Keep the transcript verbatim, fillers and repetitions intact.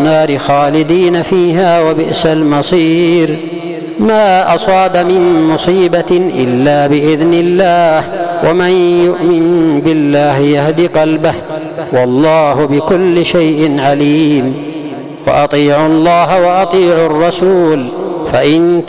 النار خالدين فيها وبئس المصير. ما أصاب من مصيبة إلا بإذن الله، ومن يؤمن بالله يهد قلبه، والله بكل شيء عليم. وأطيعوا الله وأطيعوا الرسول، فإن